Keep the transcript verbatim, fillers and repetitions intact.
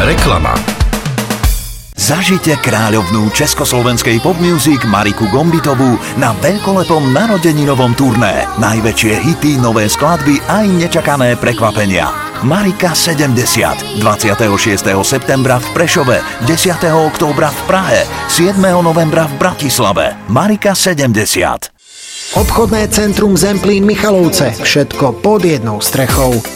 Reklama. Zažite kráľovnú československej pop music Mariku Gombitovú na veľkolepom narodeninovom turné. Najväčšie hity, nové skladby aj nečakané prekvapenia. Marika sedemdesiat. dvadsiateho šiesteho septembra v Prešove, desiateho októbra v Prahe, siedmeho novembra v Bratislave. Marika sedemdesiat. Obchodné centrum Zemplín Michalovce. Všetko pod jednou strechou.